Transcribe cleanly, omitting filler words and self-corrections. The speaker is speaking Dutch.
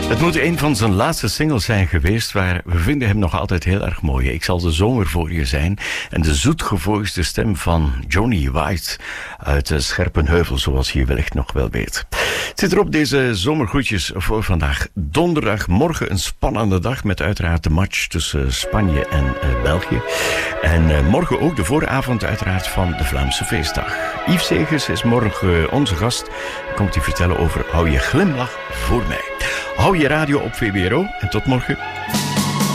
Het moet een van zijn laatste singles zijn geweest, maar we vinden hem nog altijd heel erg mooi. Ik zal de zomer voor je zijn. En de zoetgevoeligste stem van Johnny White uit Scherpenheuvel, zoals je wellicht nog wel weet. Het zit erop, deze zomergroetjes voor vandaag. Donderdag, morgen een spannende dag met uiteraard de match tussen Spanje en België. En morgen ook de vooravond uiteraard van de Vlaamse feestdag. Yves Segers is morgen onze gast. Komt hij vertellen over Hou je glimlach voor mij. Hou je radio op VBRO en tot morgen.